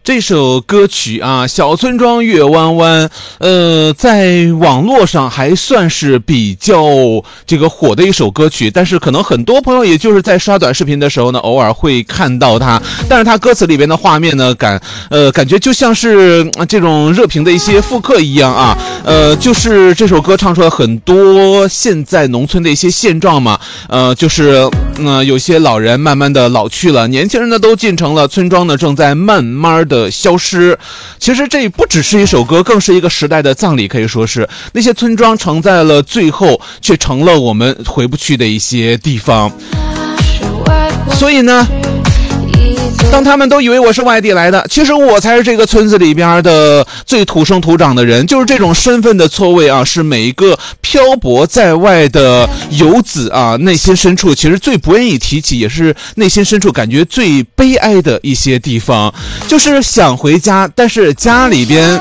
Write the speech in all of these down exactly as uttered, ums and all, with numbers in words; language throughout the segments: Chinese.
这首歌曲啊，小村庄月弯弯，呃，在网络上还算是比较这个火的一首歌曲，但是可能很多朋友也就是在刷短视频的时候呢，偶尔会看到它。但是它歌词里边的画面呢，感呃感觉就像是、呃、这种热评的一些复刻一样啊，呃，就是这首歌唱出了很多现在农村的一些现状嘛，呃，就是呃有些老人慢慢的老去了，年轻人呢都进城了，村庄呢正在慢慢的消失。其实这不只是一首歌，更是一个时代的葬礼，可以说是那些村庄承在了最后，却成了我们回不去的一些地方。所以呢，当他们都以为我是外地来的，其实我才是这个村子里边的最土生土长的人。就是这种身份的错位啊，是每一个漂泊在外的游子啊，内心深处其实最不愿意提起，也是内心深处感觉最悲哀的一些地方。就是想回家，但是家里边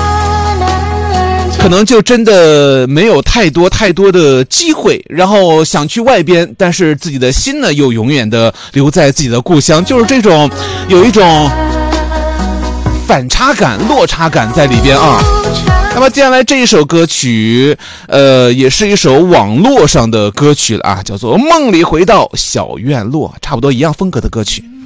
可能就真的没有太多太多的机会，然后想去外边，但是自己的心呢又永远的留在自己的故乡，就是这种有一种反差感、落差感在里边啊。那么接下来这一首歌曲，呃，也是一首网络上的歌曲了啊，叫做《梦里回到小院落》，差不多一样风格的歌曲。